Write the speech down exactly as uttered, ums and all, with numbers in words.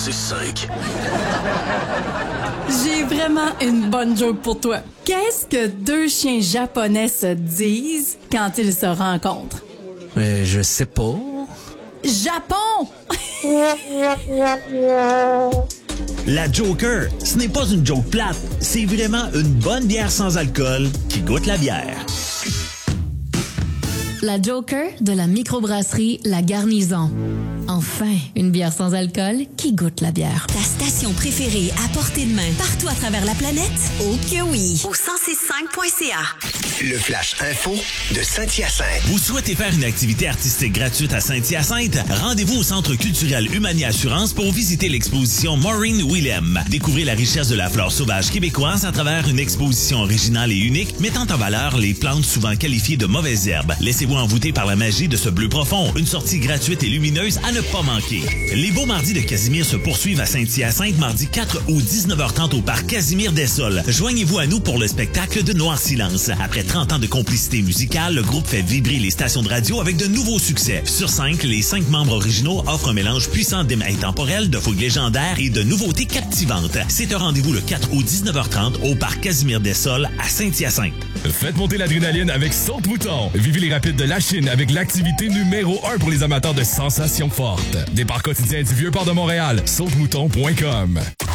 six cinq. J'ai vraiment une bonne joke pour toi. Qu'est-ce que deux chiens japonais se disent quand ils se rencontrent? Euh, je sais pas. Japon! La Joker, ce n'est pas une joke plate, c'est vraiment une bonne bière sans alcool qui goûte la bière. La Joker de la microbrasserie La Garnison. Enfin, une bière sans alcool qui goûte la bière. Ta station préférée à portée de main partout à travers la planète? Oh que oui! Au cent six cinq point c a. Le Flash Info de Saint-Hyacinthe. Vous souhaitez faire une activité artistique gratuite à Saint-Hyacinthe? Rendez-vous au Centre culturel Humania Assurance pour visiter l'exposition Maureen Willem. Découvrez la richesse de la flore sauvage québécoise à travers une exposition originale et unique mettant en valeur les plantes souvent qualifiées de mauvaises herbes. Laissez-vous envoûter par la magie de ce bleu profond. Une sortie gratuite et lumineuse à ne pas manquer. Les beaux mardis de Casimir se poursuivent à Saint-Hyacinthe mardi quatre août dix-neuf heures trente au parc Casimir Dessol. Joignez-vous à nous pour le spectacle de Noir Silence. Après trente ans de complicité musicale, le groupe fait vibrer les stations de radio avec de nouveaux succès. Sur cinq, les cinq membres originaux offrent un mélange puissant d'hymnes intemporels, de fouilles légendaires et de nouveautés captivantes. C'est un rendez-vous le quatre août dix-neuf heures trente au parc Casimir Dessol à Saint-Hyacinthe. Faites monter l'adrénaline avec Saute-Mouton. Vivez les rapides de la Chine avec l'activité numéro un pour les amateurs de sensations fortes. Départ quotidien du Vieux-Port de Montréal. saute mouton point com.